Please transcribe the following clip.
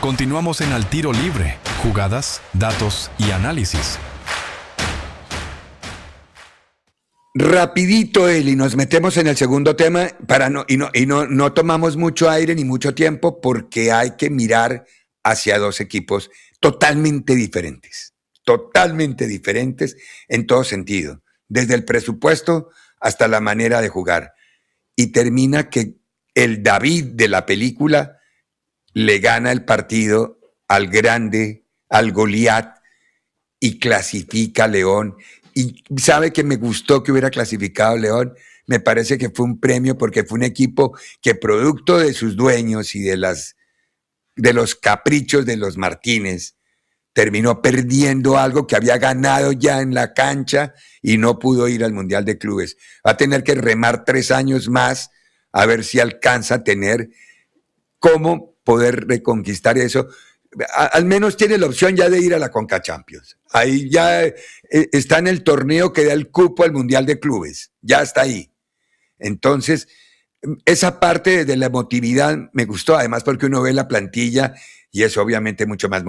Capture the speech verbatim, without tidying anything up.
Continuamos en Al Tiro Libre, jugadas, datos y análisis. Rapidito, Eli, nos metemos en el segundo tema para no, y, no, y no, no tomamos mucho aire ni mucho tiempo porque hay que mirar hacia dos equipos totalmente diferentes, totalmente diferentes en todo sentido, desde el presupuesto hasta la manera de jugar. Y termina que el David de la película le gana el partido al grande, al Goliat, y clasifica a León. Y sabe que me gustó que hubiera clasificado a León. Me parece que fue un premio porque fue un equipo que, producto de sus dueños y de, las, de los caprichos de los Martínez, terminó perdiendo algo que había ganado ya en la cancha y no pudo ir al Mundial de Clubes. Va a tener que remar tres años más a ver si alcanza a tener cómo poder reconquistar eso. A, al menos tiene la opción ya de ir a la Conca Champions. Ahí ya eh, está en el torneo que da el cupo al Mundial de Clubes. Ya está ahí. Entonces, esa parte de la emotividad me gustó, además porque uno ve la plantilla y es obviamente mucho más